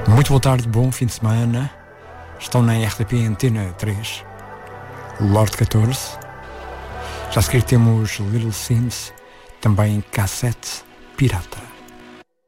Muito boa tarde, bom fim de semana. Estão na RTP Antena 3, Lorde 14. Já a seguir temos Little Sims, também cassete pirata.